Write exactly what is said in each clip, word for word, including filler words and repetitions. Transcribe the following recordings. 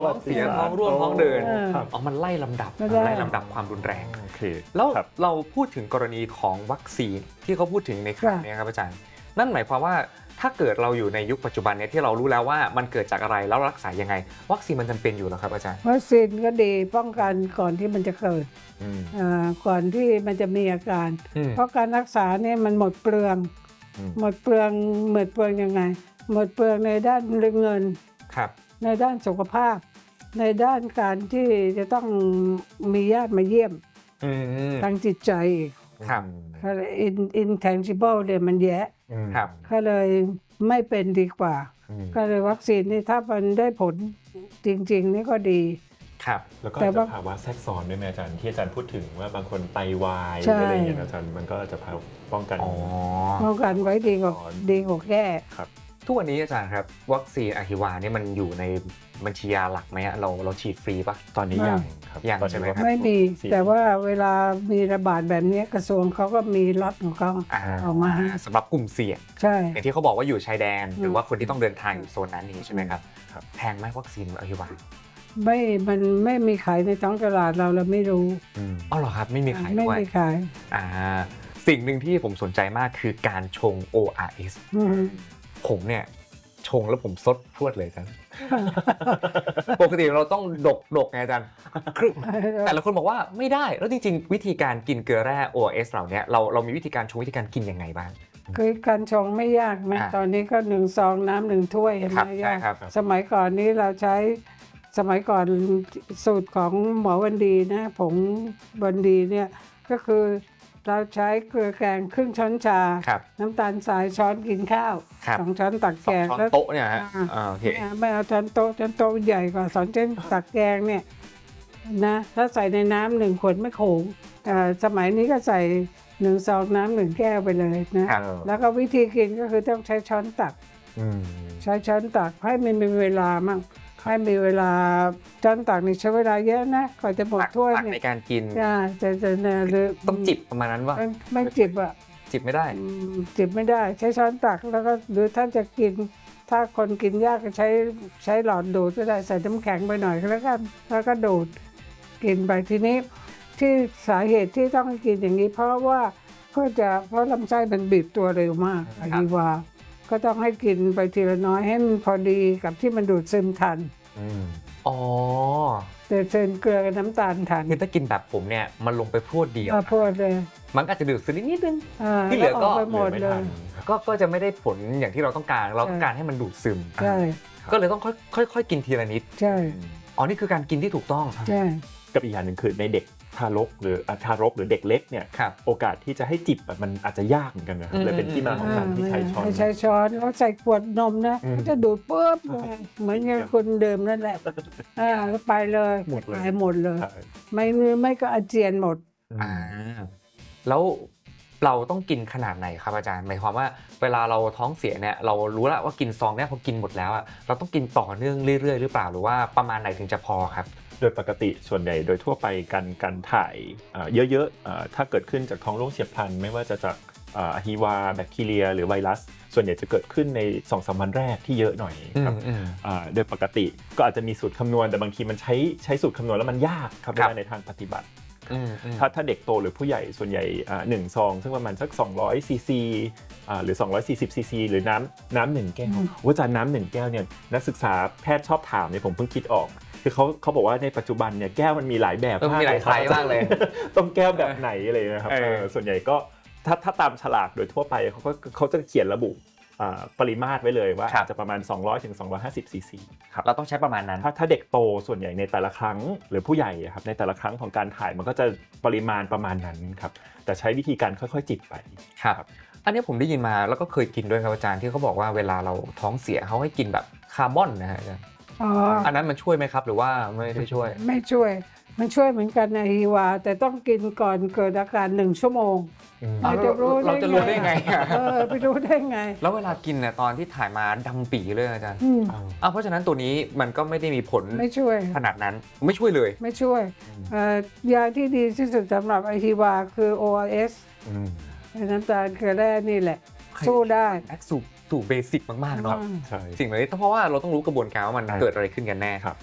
ท้องเสียท้องร่วงท้องเดินอ๋อมันไล่ลำดับไล่ลำดับความรุนแรงแล้วเราพูดถึงกรณีของวัคซีนที่เขาพูดถึงในครั้งนี้ครับอาจารย์นั่นหมายความว่าถ้าเกิดเราอยู่ในยุคปัจจุบันนี้ที่เรารู้แล้วว่ามันเกิดจากอะไรแล้วรักษายังไงวัคซีนมันจำเป็นอยู่แล้วครับอาจารย์วัคซีนก็ดีป้องกันก่อนที่มันจะเกิดก่อนที่มันจะมีอาการเพราะการรักษาเนี่ยมันหมดเปลืองหมดเปลืองหมดเปลืองยังไงหมดเปลืองในด้านเงินในด้านสุขภาพในด้านการที่จะต้องมีญาติมาเยี่ยมทางจิตใจอีกครับ intangible เนี่ยมันแย่ก็เลยไม่เป็นดีกว่าก็เลยวัคซีนนี่ถ้ามันได้ผลจริงๆนี่ก็ดีครับแล้วก็จะภาวะแทรกซ้อนด้วยไหมอาจารย์ที่อาจารย์พูดถึงว่าบางคนไตวายอะไรอย่างเงี้ยอาจารย์มันก็จะป้องกันป้องกันไว้ดีกว่าดีกว่าแก้ครับทุกวันนี้อาจารย์ครับวัคซีนอะฮิวานี่มันอยู่ในบัญชียาหลักไหมฮะเราเราฉีดฟรีปะตอนนี้ยังครับยังใช่ไหมครับไม่มีแต่ว่าเวลามีระบาดแบบนี้กระทรวงเขาก็มีล็อตของเขาออกมาสำหรับกลุ่มเสี่ยงใช่อย่างที่เขาบอกว่าอยู่ชายแดนหรือว่าคนที่ต้องเดินทางอยู่โซนนั้นนี้ใช่ไหมครับแพงไหมวัคซีนอะฮิวาไม่มันไม่มีขายในท้องตลาดเราเราไม่รู้อ๋อเหรอครับไม่มีขายด้วยไม่มีขายอ่าสิ่งหนึ่งที่ผมสนใจมากคือการชง โอ อาร์ เอส ผมเนี่ยชงแล้วผมซดพรวดเลยอาจารย์ปกติเราต้องดกดกไงอาจารย์แต่ละคนบอกว่าไม่ได้แล้วจริงๆวิธีการกินเกลือแร่ โอ อาร์ เอส เหล่านี้เราเรามีวิธีการชงวิธีการกินยังไงบ้างคือการชงไม่ยากไหมตอนนี้ก็หนึ่งซองน้ำหนึ่งถ้วยไม่ยากสมัยก่อนนี้เราใช้สมัยก่อนสูตรของหมอวันดีนะผงวันดีเนี่ยก็คือเราใช้เกลือแกงครึ่งช้อนชาน้ำตาลทรายช้อนกินข้าวสองช้อนตักแกงช้อนโต๊ะเนี่ยฮะไม่เอาช้อนโต๊ะช้อนโต๊ะใหญ่กว่าสองช้อนตักแกงเนี่ยนะถ้าใส่ในน้ำหนึ่งขวดไม่โขงแต่สมัยนี้ก็ใส่หนึ่งซองน้ำหนึ่งแก้วไปเลยนะแล้วก็วิธีกินก็คือต้องใช้ช้อนตักใช้ช้อนตักให้มันมีเวลามั่งให้มีเวลาช้อนตักนี่ใช้เวลาเยอะนะก่อนจะหมดถ้วยในการกินใช่จะจะต้องจิบประมาณนั้นว่าไม่จิบอ่ะจิบไม่ได้จิบไม่ได้ใช้ช้อนตักแล้วก็หรือท่านจะกินถ้าคนกินยากก็ใช้ใช้หลอดดูดก็ได้ใส่น้ำแข็งไปหน่อยแล้วก็แล้วก็ดูดกินไปทีนี้ที่สาเหตุที่ต้องกินอย่างนี้เพราะว่าเพื่อจะเพราะลำไส้มันบีบตัวเร็วมากอหิวาก็ต้องให้กินไปทีละน้อยให้มันพอดีกับที่มันดูดซึมทันอ๋อแต่เซินเกลือกับน้ำตาลทันคือถ้ากินแบบผมเนี่ยมันลงไปพรวดเดียวพรวดเลยมันอาจจะดูดซึมนิดนึงที่เหลือก็หมดเลยก็ก็จะไม่ได้ผลอย่างที่เราต้องการเราต้องการให้มันดูดซึมใช่ก็เลยต้องค่อยๆกินทีละนิดใช่อ๋อนี่คือการกินที่ถูกต้องใช่กับอีกอย่างหนึ่งคือในเด็กทารกหรือทารกหรือเด็กเล็กเนี่ยโอกาสที่จะให้จิบมันอาจจะยากเหมือนกันนะครับเลยเป็นที่มาของการที่ใช้ช้อนใช้ช้อนแล้วใส่ขวดนมนะจะดูดปุ๊บเหมือนอย่างคนเดิมนั่นแหละอ่าไปเลยหมดเลยไปหมดเลยไม่ไม่ก็อาเจียนหมดอ่าแล้วเราต้องกินขนาดไหนครับอาจารย์หมายความว่าเวลาเราท้องเสียเนี่ยเรารู้แล้วว่ากินซองเนี่ยพอกินหมดแล้วเราต้องกินต่อเนื่องเรื่อยๆหรือเปล่าหรือว่าประมาณไหนถึงจะพอครับโดยปกติส่วนใหญ่โดยทั่วไปการการถ่ายเยอะๆถ้าเกิดขึ้นจากท้องร่วงเฉียบพลันไม่ว่าจะจากอะฮิวาแบคทีเรียหรือไวรัสส่วนใหญ่จะเกิดขึ้นใน สองถึงสาม วันแรกที่เยอะหน่อยครับโดยปกติก็อาจจะมีสูตรคำนวณแต่บางทีมันใช้ใช้สูตรคำนวณแล้วมันยากครับในทางปฏิบัติถ้าถ้าเด็กโตหรือผู้ใหญ่ส่วนใหญ่หนึ่งซองซึ่งประมาณสักสองร้อยซีซีหรือสองร้อยสี่สิบซีซีหรือน้ำน้ำหนึ่งแก้วว่าจานน้ำหนึ่งแก้วเนี่ยนักศึกษาแพทย์ชอบถามเนี่ยผมเพิ่งคิดออกคือเขาเขาบอกว่าในปัจจุบันเนี่ยแก้วมันมีหลายแบบมากมีหลายไซส์มากเลยต้องแก้วแบบไหนอะไรนะครับส่วนใหญ่ก็ถ้าถ้าตามฉลากโดยทั่วไปเขาก็เขาจะเขียนระบุปริมาตรไว้เลยว่าอาจจะประมาณสองร้อยถึงสองร้อยห้าสิบซีซีครับเราต้องใช้ประมาณนั้นถ้าถ้าเด็กโตส่วนใหญ่ในแต่ละครั้งหรือผู้ใหญ่ครับในแต่ละครั้งของการถ่ายมันก็จะปริมาณประมาณนั้นครับแต่ใช้วิธีการค่อยๆจิบไปครับอันนี้ผมได้ยินมาแล้วก็เคยกินด้วยครับอาจารย์ที่เขาบอกว่าเวลาเราท้องเสียเขาให้กินแบบคาร์บอนนะฮะอาจารย์อันนั้นมันช่วยไหมครับหรือว่าไม่ได้ช่วยไม่ช่วยมันช่วยเหมือนกันในฮีวาแต่ต้องกินก่อนเกิดอาการหนึ่งชั่วโมงเราจะรู้เราจะรู้ได้ไงเออไปรู้ได้ไงแล้วเวลากินเนี่ยตอนที่ถ่ายมาดำปีเลยอาจารย์อ้าวเพราะฉะนั้นตัวนี้มันก็ไม่ได้มีผลไม่ช่วยขนาดนั้นไม่ช่วยเลยไม่ช่วยยาที่ดีที่สุดสำหรับไอฮีวาคือ โอ อาร์ เอส น้ำตาลเกลือแร่นี่แหละสู้ได้แอคซูถูกเบสิกมากๆเนาะสิ่งเหล่านี้เพราะว่าเราต้องรู้กระบวนการว่ามันเกิดอะไรขึ้นกันแน่ครับถ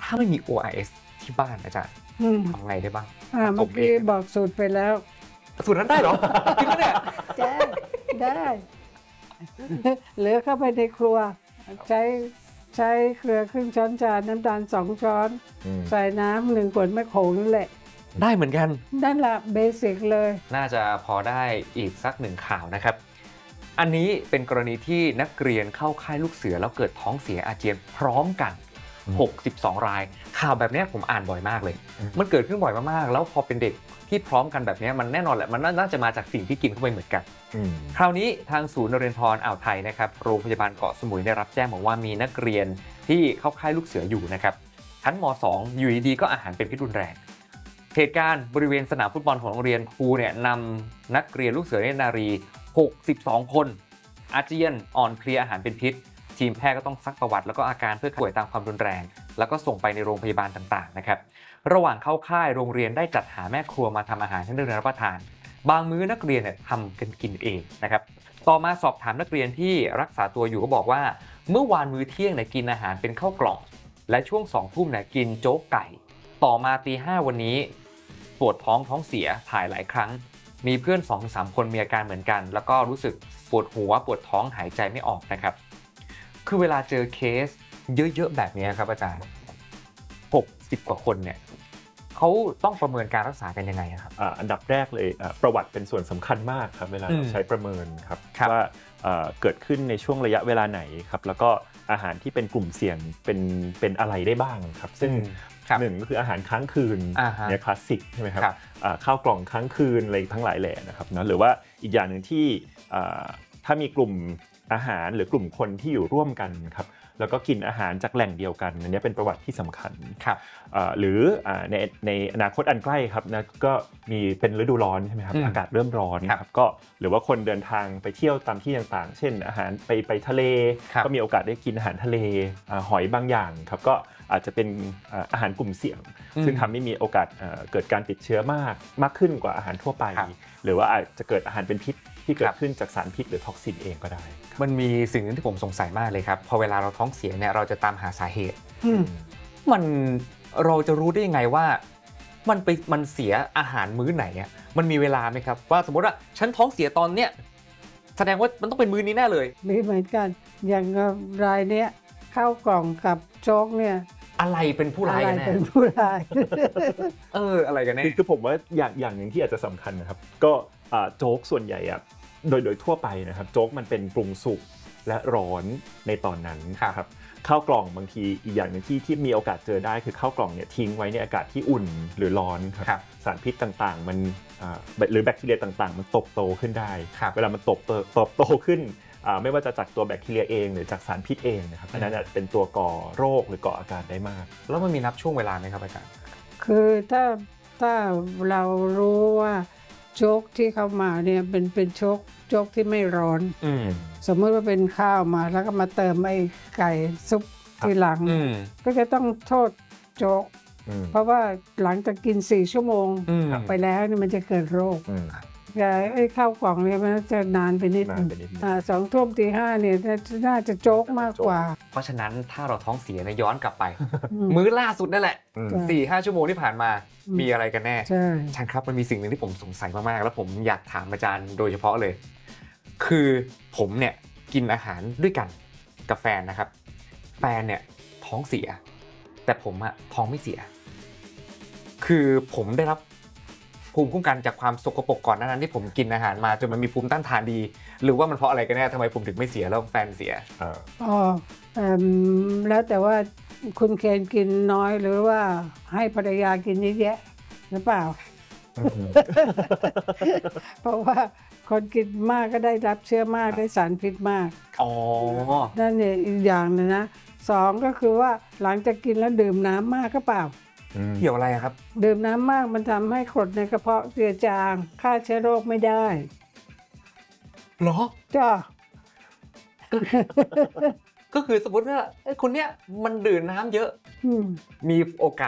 ถ้าไม่มี โอ อาร์ เอส ที่บ้านอาจารย์อืมทำไงได้บ้างอ่าเมื่อกี้บอกสูตรไปแล้วสูตรนั้นได้เหรอ จริงปะเนี่ยได้ได้ เหลือเข้าไปในครัว ใช้ใช้เกลือครึ่งช้อนชา น้ำตาลสองช้อนอืมใส่น้ำหนึ่งขวดมะโขงนั่นแหละได้เหมือนกันนั่นแหละเบสิกเลยน่าจะพอได้อีกสักหนึ่งข่าวนะครับ อันนี้เป็นกรณีที่นักเรียนเข้าค่ายลูกเสือแล้วเกิดท้องเสียอาเจียนพร้อมกันหกสิบสองรายข่าวแบบนี้ผมอ่านบ่อยมากเลยมันเกิดขึ้นบ่อยมากๆแล้วพอเป็นเด็กที่พร้อมกันแบบนี้มันแน่นอนแหละมันน่าจะมาจากสิ่งที่กินเข้าไปเหมือนกันคราวนี้ทางศูนย์นเรนทรอ่าวไทยนะครับโรงพยาบาลเกาะสมุยได้รับแจ้งบอกว่ามีนักเรียนที่เข้าค่ายลูกเสืออยู่นะครับชั้นม สอง อยู่ดีๆก็อาหารเป็นพิษรุนแรงเหตุการณ์บริเวณสนามฟุตบอลของโรงเรียนครูเนี่ยนำนักเรียนลูกเสือเนตรนารีหกสิบสองคนอาเจียนอ่อนเพลียอาหารเป็นพิษทีมแพทย์ก็ต้องซักประวัติแล้วก็อาการเพื่อป่วยตามความรุนแรงแล้วก็ส่งไปในโรงพยาบาลต่างๆนะครับระหว่างเข้าค่ายโรงเรียนได้จัดหาแม่ครัวมาทำอาหารให้นักเรียนรับประทานบางมื้อนักเรียนเนี่ยทำกันกินเองนะครับต่อมาสอบถามนักเรียนที่รักษาตัวอยู่ก็บอกว่าเมื่อวานมื้อเที่ยงเนี่ยกินอาหารเป็นข้าวกล่องและช่วงสองทุ่มเนี่ยกินโจ๊กไก่ต่อมาตีห้าวันนี้ปวดท้องท้องเสียถ่ายหลายครั้งมีเพื่อน สองถึงสาม คนมีอาการเหมือนกันแล้วก็รู้สึกปวดหัวปวดท้องหายใจไม่ออกนะครับคือเวลาเจอเคสเยอะๆแบบนี้ครับอาจารย์หกสิบกว่าคนเนี่ยเขาต้องประเมินการรักษากันยังไงครับอ่าอันดับแรกเลยอ่าประวัติเป็นส่วนสำคัญมากครับเวลาเราใช้ประเมินครับครับว่าอ่าเกิดขึ้นในช่วงระยะเวลาไหนครับแล้วก็อาหารที่เป็นกลุ่มเสี่ยงเป็นเป็นอะไรได้บ้างครับซึ่งครับหนึ่งก็คืออาหารค้างคืนอ่าฮะเนี่ยคลาสสิกใช่ไหมครับครับอ่าข้าวกล่องค้างคืนอะไรทั้งหลายแหล่นะครับเนาะหรือว่าอีกอย่างหนึ่งที่อ่าถ้ามีกลุ่มอาหารหรือกลุ่มคนที่อยู่ร่วมกันครับแล้วก็กินอาหารจากแหล่งเดียวกันอันนี้เป็นประวัติที่สำคัญครับอ่าหรืออ่าในในอนาคตอันใกล้ครับนะก็มีเป็นฤดูร้อนใช่ไหมครับอืมอากาศเริ่มร้อนครับครับก็หรือว่าคนเดินทางไปเที่ยวตามที่ต่างๆ เช่นอาหารไปไปทะเลครับก็มีโอกาสได้กินอาหารทะเลอ่าหอยบางอย่างครับก็อาจจะเป็นอ่าอาหารกลุ่มเสี่ยงอืมซึ่งทำให้มีโอกาสเอ่อเกิดการติดเชื้อมากมากขึ้นกว่าอาหารทั่วไปครับหรือว่าอาจจะเกิดอาหารเป็นพิษที่เกิครัดบขึ้นจากสารพิษหรือท็อกซินเองก็ได้ครับมันมีสิ่งหนึงที่ผมสงสัยมากเลยครับพอเวลาเราท้องเสียเนี่ยเราจะตามหาสาเหตุอืมมันเราจะรู้ได้ยังไงว่ามันไปมันเสียอาหารมื้อไหนอ่ะมันมีเวลาไหมครับว่าสมมติว่าฉันท้องเสียตอนเนี้ยแสดงว่ามันต้องเป็นมื้อนี้แน่เลยมีเหมือนกัน อย่างรายเนี้ยข้าวกล่องกับโจ๊กเนี่ยอะไรเป็นผู้ร้ายอะไรกันแน่เป็นผู้ร้ายเอออะไรกันแน่คือคือผมว่าอย่างอย่างหนึ่งที่อาจจะสำคัญนะครับก็อ่าโจ๊กส่วนใหญ่อะโดยโดยทั่วไปนะครับโจ๊กมันเป็นปรุงสุกและร้อนในตอนนั้นครับครับข้าวกล่องบางทีอีกอย่างหนึ่งที่ที่มีโอกาสเจอได้คือข้าวกล่องเนี่ยทิ้งไว้ในอากาศที่อุ่นหรือร้อนครับครับสารพิษต่างๆมันอ่าหรือแบคทีเรียต่างๆ มันตบโตขึ้นได้ครับเวลามันตบโตตบโตขึ้นอ่าไม่ว่าจะจากตัวแบคทีเรียเองหรือจากสารพิษเองนะครับอันนั้นอาจจะเป็นตัวก่อโรคหรือก่ออาการได้มากแล้วมันมีนับช่วงเวลาไหมครับอาจารย์คือถ้าถ้าเรารู้ว่าโจ๊กที่เข้ามาเนี่ยเป็นเป็นโจ๊กโจ๊กที่ไม่ร้อนอืมสมมติว่าเป็นข้าวมาแล้วก็มาเติมไอ้ไก่ซุปทีหลังอืมก็จะต้องโทษโจ๊กอืมเพราะว่าหลังจากกินสี่ชั่วโมงอืมไปแล้วเนี่ยมันจะเกิดโรคอืมแต่ไอ้ข้าวกล่องเนี่ยมันจะนานไปนิดนานไปนิดนึงอ่าสองทุ่มตีห้าเนี่ยน่าจะโจ๊กมากกว่าเพราะฉะนั้นถ้าเราท้องเสียเนี่ยย้อนกลับไปอืมมื้อล่าสุดนั่นแหละอืมสี่ห้าชั่วโมงที่ผ่านมาอืมมีอะไรกันแน่ใช่อาจารย์ครับมันมีสิ่งหนึ่งที่ผมสงสัยมากๆแล้วผมอยากถามอาจารย์โดยเฉพาะเลย คือผมเนี่ยกินอาหารด้วยกันกับแฟนนะครับ แฟนเนี่ยท้องเสีย แต่ผมอะท้องไม่เสีย คือผมได้รับภูมิคุ้มกันจากความสกปรกก่อนหน้านั้นที่ผมกินอาหารมาจนมันมีภูมิต้านทานดี หรือว่ามันเพราะอะไรกันแน่ทำไมผมถึงไม่เสียแล้วแฟนเสียอ่าอ๋อเอิ่มแล้วแต่ว่าคุณเคนกินน้อยหรือว่าให้ภรรยากินเยอะแยะหรือเปล่า เพราะว่าคนกินมากก็ได้รับเชื้อมากได้สารพิษมากอ๋อนั่นเนี่ยอีกอย่างหนึงนะสองก็คือว่าหลังจากกินแล้วดื่มน้ำมากก็เปล่าเกี่ยวอะไรอะครับดื่มน้ำมากมันทำให้กรดในกระเพาะเจือจางฆ่าเชื้อโรคไม่ได้เหรอจ้าก็คือสมมติว่าไอ้คนเนี้ยมันดื่มน้ำเยอะอืมมีโอกาส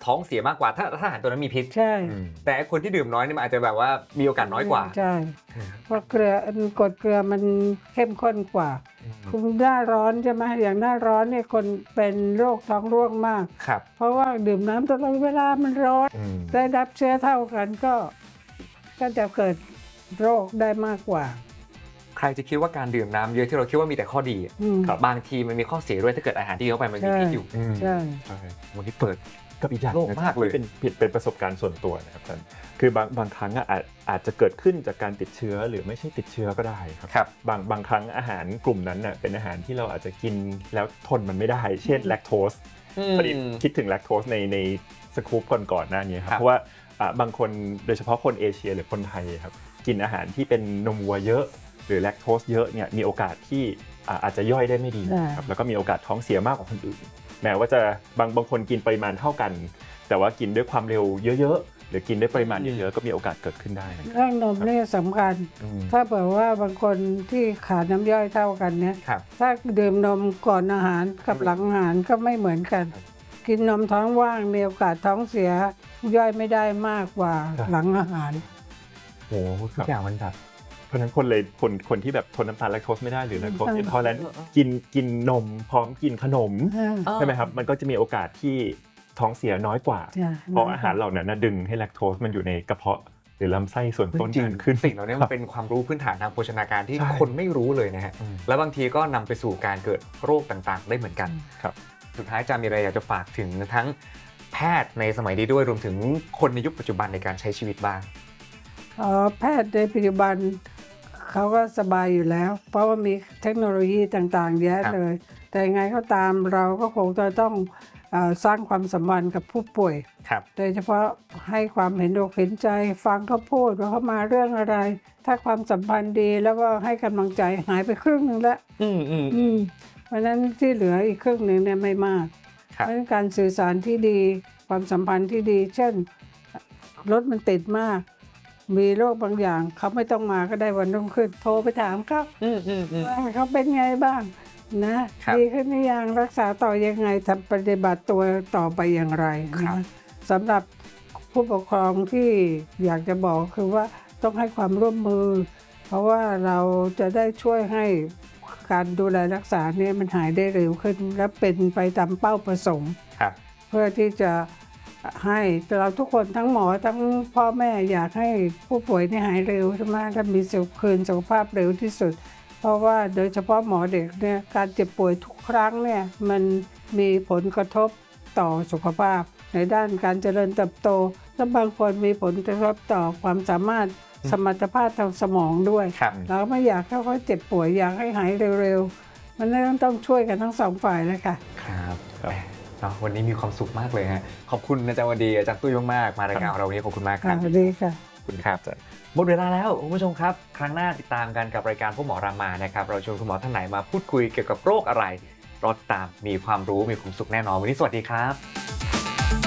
ท้องเสียมากกว่าถ้าถ้าอาหารตัวนั้นมีพิษใช่แต่คนที่ดื่มน้อยเนี่ยมันอาจจะแบบว่ามีโอกาสน้อยกว่าใช่เพราะเกลือกรดเกลือมันเข้มข้นกว่าคุณหน้าร้อนใช่ไหมอย่างหน้าร้อนเนี่ยคนเป็นโรคท้องร่วงมากครับเพราะว่าดื่มน้ำตลอดเวลามันร้อนอืมได้รับเชื้อเท่ากันก็ก็จะเกิดโรคได้มากกว่าใครจะคิดว่าการดื่มน้ำเยอะที่เราคิดว่ามีแต่ข้อดีอะอืมบางทีมันมีข้อเสียด้วยถ้าเกิดอาหารที่เข้าไปมันมีพิษอยู่ใช่ใช่วันนี้เปิดกับอีกอย่างโลกมากเลยที่เป็นผิดเป็นประสบการณ์ส่วนตัวนะครับท่านคือบางบางครั้งอ่ะอาจอาจจะเกิดขึ้นจากการติดเชื้อหรือไม่ใช่ติดเชื้อก็ได้ครับครับบางบางครั้งอาหารกลุ่มนั้นน่ะเป็นอาหารที่เราอาจจะกินแล้วทนมันไม่ได้ เช่นแลคโตสพอดีคิดถึงแลคโตสในในสกู๊ปก่อนๆหน้านี้ครับครับเพราะว่าอ่ะบางคนโดยเฉพาะคนเอเชียหรือคนไทยครับกินอาหารที่เป็นนมวัวเยอะหรือแลคโตสเยอะเนี่ยมีโอกาสที่อ่ะอาจจะย่อยได้ไม่ดีครับแล้วก็มีโอกาสท้องเสียมากกว่าคนอื่น แม้ว่าจะบางบางคนกินปริมาณเท่ากัน แต่ว่ากินด้วยความเร็วเยอะๆหรือกินด้วยปริมาณเยอะๆก็มีโอกาสเกิดขึ้นได้นะครับเรื่องนมเนี่ยสำคัญ ถ้าเผื่อว่าบางคนที่ขาดน้ำย่อยเท่ากันเนี่ยครับถ้าดื่มนมก่อนอาหารกับหลังอาหารก็ไม่เหมือนกัน กินนมท้องว่างมีโอกาสท้องเสียย่อยไม่ได้มากกว่าหลังอาหารโอ้ทุกอย่างมันแบบเพราะฉะนั้นคนเลยคนคนที่แบบทนน้ำตาลแลคโตสไม่ได้หรือแลคโตสใช่อินทอเลรนต์กินกินนมพร้อมกินขนมอ่าใช่ไหมครับมันก็จะมีโอกาสที่ท้องเสียน้อยกว่าใช่เพราะอาหารเหล่านั้นนะดึงให้แลคโตสมันอยู่ในกระเพาะหรือลำไส้ส่วนต้นจริงนานขึ้นสิ่งเหล่านี้มันเป็นความรู้พื้นฐานทางโภชนาการที่ใช่คนไม่รู้เลยนะฮะอืมแล้วบางทีก็นำไปสู่การเกิดโรคต่างๆ ได้เหมือนกันครับสุดท้ายอาจารย์มีอะไรอยากจะฝากถึงทั้งแพทย์ในสมัยนี้ด้วยรวมถึงคนในยุคปัจจุบันในการใช้ชีวิตบ้างอ๋อแพทย์ในปัจจุบันเขาก็สบายอยู่แล้ว เพราะว่ามีเทคโนโลยีต่างๆเยอะครับเลย แต่ยังไงก็ตามเราก็คงจะต้องเอ่อสร้างความสัมพันธ์กับผู้ป่วยครับโดยเฉพาะให้ความเห็นอกเห็นใจฟังเขาพูดว่าเขามาเรื่องอะไร ถ้าความสัมพันธ์ดีแล้วก็ให้กำลังใจหายไปครึ่งหนึ่งแล้วอืมอืมอืมเพราะฉะนั้นที่เหลืออีกครึ่งหนึ่งเนี่ยไม่มากครัเพบราะฉะนั้นการสื่อสารที่ดีความสัมพันธ์ที่ดี เช่นรถมันติดมาก มีโรคบางอย่างเขาไม่ต้องมาก็ได้วันรุ่งขึ้นโทรไปถามเขาอืมอืมอืมว่าเขาเป็นไงบ้างนะครับ ดีขึ้นหรือยังรักษาต่อยังไงทำปฏิบัติตัวต่อไปอย่างไรครับนะสำหรับผู้ปกครองที่อยากจะบอกคือว่าต้องให้ความร่วมมือ เพราะว่าเราจะได้ช่วยให้การดูแลรักษาเนี่ยมันหายได้เร็วขึ้น และเป็นไปตามเป้าประสงค์ครับเพื่อที่จะให้เราทุกคนทั้งหมอทั้งพ่อแม่อยากให้ผู้ป่วยนี่หายเร็วใช่ไหมและมีสุขคืนสุขภาพเร็วที่สุด เพราะว่าโดยเฉพาะหมอเด็กเนี่ยการเจ็บป่วยทุกครั้งเนี่ยมันมีผลกระทบต่อสุขภาพ ในด้านการเจริญเติบโต และบางคนมีผลกระทบต่อความสามารถสมรรถภาพทางสมองด้วยครับเราไม่อยากให้เขาเจ็บป่วยอยากให้หายเร็วๆมันต้องต้องช่วยกันทั้งสองฝ่ายเลยค่ะครับครับแหมเนาะวันนี้มีความสุขมากเลยฮะขอบคุณอาจารย์วดีอาจารย์ตุ้ยมากๆมารายการของเราวันนี้ขอบคุณมากคค่ะรับสวัสดีค่ะขอบคุณครับหมดเวลาแล้วคุณผู้ชมครับ ครั้งหน้าติดตามกันกับรายการพวกหมอรามานะครับเราชวนคุณหมอท่านไหนมาพูดคุยเกี่ยวกับโรคอะไรรอติดตามมีความรู้มีความสุขแน่นอนวันนี้สวัสดีครับ